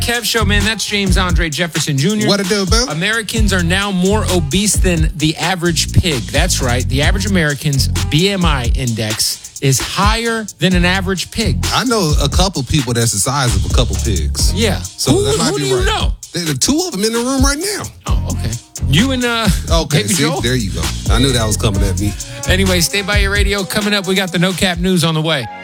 Kev Show, man. That's James Andre Jefferson Jr. What it do, Bill? Americans are now more obese than the average pig. That's right. The average American's BMI index is higher than an average pig. I know a couple people that's the size of a couple pigs. Yeah. So that might who be do you right. know? There are two of them in the room right now. Oh, okay. You and Okay, Baby see, Joel? there you go. I knew that was coming at me. Anyway, stay by your radio. Coming up, we got the No Cap News on the way.